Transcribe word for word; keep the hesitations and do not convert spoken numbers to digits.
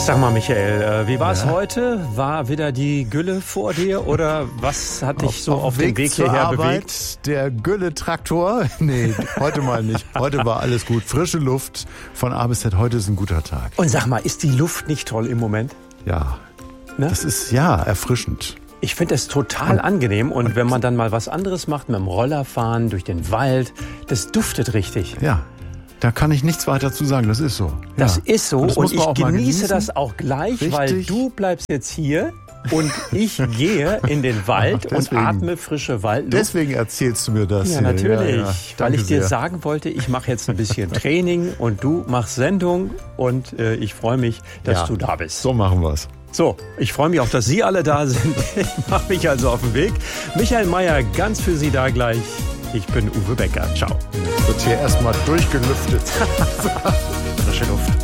Sag mal, Michael, wie war es Ja. heute? War wieder die Gülle vor dir oder was hat dich Auf, so auf, auf dem Weg Weg zur hierher Arbeit, bewegt? der Gülle-Traktor. Nee, heute mal nicht. Heute war alles gut. Frische Luft von A bis Z. Heute ist ein guter Tag. Und sag mal, ist die Luft nicht toll im Moment? Ja, Ne? das ist ja erfrischend. Ich finde das total angenehm und wenn man dann mal was anderes macht, mit dem Roller fahren, durch den Wald, das duftet richtig. Ja, da kann ich nichts weiter zu sagen. Das ist so. Das ja. ist so das und muss man ich auch mal genieße genießen. das auch gleich, Richtig. weil du bleibst jetzt hier und ich gehe in den Wald Ach, und deswegen. atme frische Waldluft. Deswegen erzählst du mir das Ja, hier. natürlich, Ja, ja. weil Danke ich dir sehr. sagen wollte, ich mache jetzt ein bisschen Training und du machst Sendung und äh, ich freue mich, dass Ja. du da bist. So machen wir's. So, ich freue mich auch, dass Sie alle da sind. Ich mache mich also auf den Weg. Michael Mayer, ganz für Sie da gleich. Ich bin Uwe Becker. Ciao. Wird hier erstmal durchgelüftet. Frische Luft.